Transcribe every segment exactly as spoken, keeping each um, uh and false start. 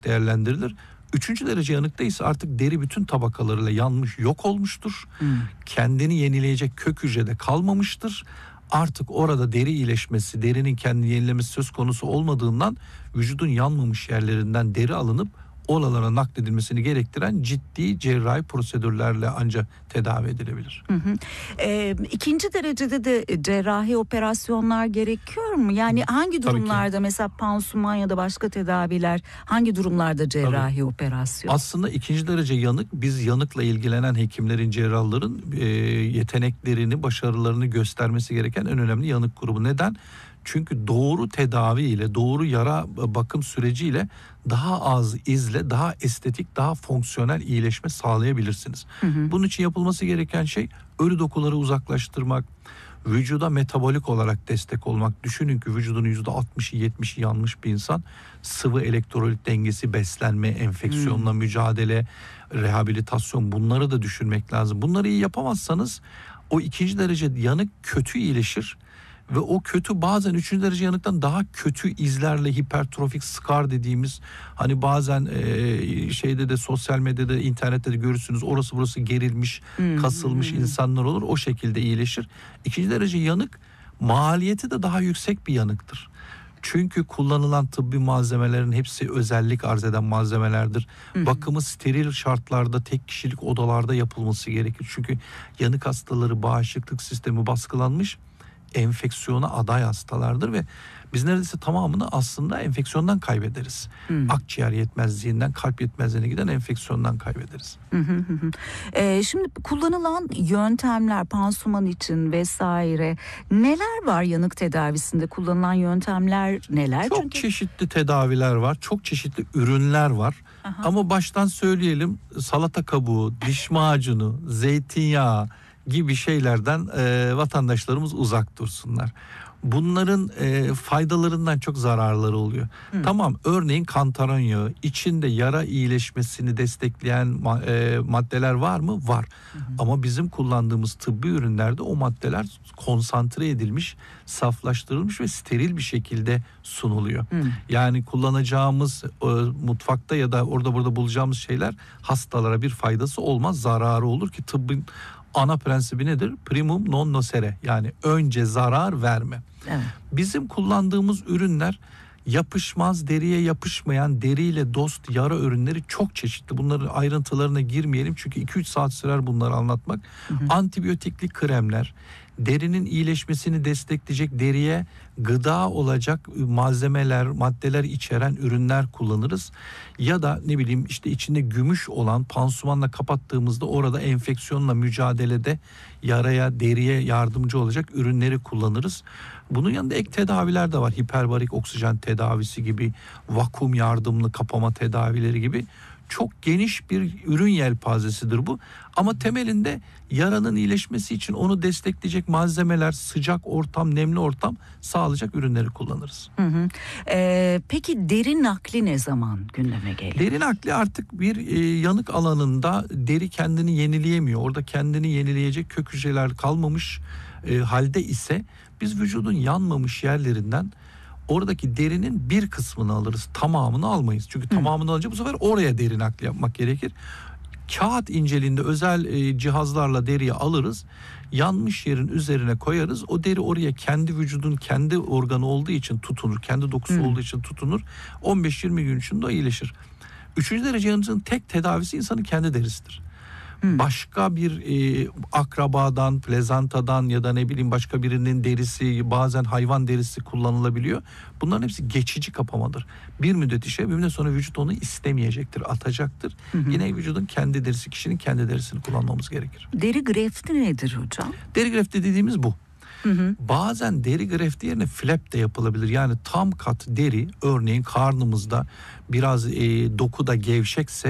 değerlendirilir. Üçüncü derece yanıkta ise artık deri bütün tabakalarıyla yanmış, yok olmuştur. Hmm. Kendini yenileyecek kök hücrede kalmamıştır. Artık orada deri iyileşmesi, derinin kendini yenilemesi söz konusu olmadığından vücudun yanmamış yerlerinden deri alınıp oralara nakledilmesini gerektiren ciddi cerrahi prosedürlerle ancak tedavi edilebilir. Hı hı. E, ikinci derecede de cerrahi operasyonlar gerekiyor mu? Yani hangi durumlarda mesela pansuman ya da başka tedaviler, hangi durumlarda cerrahi Tabii. operasyon? Aslında ikinci derece yanık, biz yanıkla ilgilenen hekimlerin, cerrahların e, yeteneklerini, başarılarını göstermesi gereken en önemli yanık grubu. Neden? Çünkü doğru tedavi ile, doğru yara bakım süreciyle daha az izle, daha estetik, daha fonksiyonel iyileşme sağlayabilirsiniz. Hı hı. Bunun için yapılması gereken şey ölü dokuları uzaklaştırmak, vücuda metabolik olarak destek olmak. Düşünün ki vücudun yüzde altmışı yetmişi yanmış bir insan, sıvı elektrolit dengesi, beslenme, enfeksiyonla hı. mücadele, rehabilitasyon, bunları da düşünmek lazım. Bunları iyi yapamazsanız o ikinci derece yanık kötü iyileşir. Ve o kötü bazen üçüncü derece yanıktan daha kötü izlerle, hipertrofik scar dediğimiz, hani bazen e, şeyde de, sosyal medyada, internette de görürsünüz, orası burası gerilmiş, hmm. kasılmış hmm. insanlar olur, o şekilde iyileşir. İkinci derece yanık maliyeti de daha yüksek bir yanıktır. Çünkü kullanılan tıbbi malzemelerin hepsi özellik arz eden malzemelerdir. Hı hı. Bakımı steril şartlarda, tek kişilik odalarda yapılması gerekir. Çünkü yanık hastaları bağışıklık sistemi baskılanmış, enfeksiyona aday hastalardır ve biz neredeyse tamamını aslında enfeksiyondan kaybederiz. Hmm. Akciğer yetmezliğinden, kalp yetmezliğine giden enfeksiyondan kaybederiz. Hı hı hı. Ee, şimdi kullanılan yöntemler, pansuman için vesaire, neler var yanık tedavisinde? Kullanılan yöntemler neler? Çok Çünkü... çeşitli tedaviler var, çok çeşitli ürünler var. Aha. Ama baştan söyleyelim, salata kabuğu, diş macunu, zeytinyağı gibi şeylerden e, vatandaşlarımız uzak dursunlar. Bunların e, faydalarından çok zararları oluyor. Hı. Tamam, örneğin kantaron yağı, içinde yara iyileşmesini destekleyen ma- e, maddeler var mı? Var. Hı hı. Ama bizim kullandığımız tıbbi ürünlerde o maddeler konsantre edilmiş, saflaştırılmış ve steril bir şekilde sunuluyor. Hı. Yani kullanacağımız e, mutfakta ya da orada burada bulacağımız şeyler hastalara bir faydası olmaz, zararı olur ki tıbbın ana prensibi nedir? Primum non nocere, yani önce zarar verme. Evet. Bizim kullandığımız ürünler yapışmaz, deriye yapışmayan, deriyle dost yara ürünleri çok çeşitli. Bunların ayrıntılarına girmeyelim çünkü iki üç saat sürer bunları anlatmak. Hı hı. Antibiyotikli kremler, derinin iyileşmesini destekleyecek, deriye gıda olacak malzemeler, maddeler içeren ürünler kullanırız. Ya da ne bileyim işte içinde gümüş olan, pansumanla kapattığımızda orada enfeksiyonla mücadelede yaraya, deriye yardımcı olacak ürünleri kullanırız. Bunun yanında ek tedaviler de var. Hiperbarik oksijen tedavisi gibi, vakum yardımlı kapama tedavileri gibi. Çok geniş bir ürün yelpazesidir bu. Ama temelinde yaranın iyileşmesi için onu destekleyecek malzemeler, sıcak ortam, nemli ortam sağlayacak ürünleri kullanırız. Hı hı. Ee, peki deri nakli ne zaman gündeme geliyor? Deri nakli artık bir e, yanık alanında deri kendini yenileyemiyor. Orada kendini yenileyecek kök hücreler kalmamış e, halde ise biz vücudun yanmamış yerlerinden oradaki derinin bir kısmını alırız, tamamını almayız. Çünkü Hı. tamamını alınca bu sefer oraya deri nakli yapmak gerekir. Kağıt inceliğinde özel e, cihazlarla deriyi alırız, yanmış yerin üzerine koyarız. O deri oraya kendi vücudun kendi organı olduğu için tutunur, kendi dokusu Hı. olduğu için tutunur. on beş yirmi gün içinde o iyileşir. Üçüncü derece yanıcının tek tedavisi insanın kendi derisidir. Hmm. Başka bir e, akrabadan, plezantadan ya da ne bileyim başka birinin derisi, bazen hayvan derisi kullanılabiliyor. Bunların hepsi geçici kapamadır. Bir müddet işe, bir müddet sonra vücut onu istemeyecektir, atacaktır. Hı hı. Yine vücudun kendi derisi, kişinin kendi derisini kullanmamız gerekir. Deri grefti nedir hocam? Deri grefti dediğimiz bu. Hı hı. Bazen deri grefti yerine flap de yapılabilir. Yani tam kat deri, örneğin karnımızda biraz e, dokuda gevşekse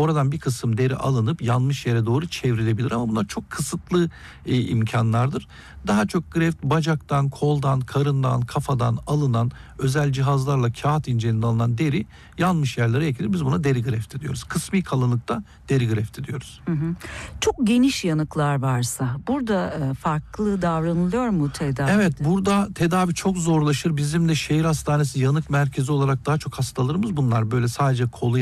oradan bir kısım deri alınıp yanmış yere doğru çevrilebilir ama bunlar çok kısıtlı e, imkanlardır. Daha çok greft bacaktan, koldan, karından, kafadan alınan özel cihazlarla kağıt inceliğinde alınan deri yanmış yerlere ekilir. Biz buna deri grefti diyoruz. Kısmi kalınlıkta deri grefti diyoruz. Hı hı. Çok geniş yanıklar varsa burada e, farklı davranılıyor mu tedavide? Evet, burada tedavi çok zorlaşır. Bizim de şehir hastanesi yanık merkezi olarak daha çok hastalarımız bunlar. Böyle sadece kolu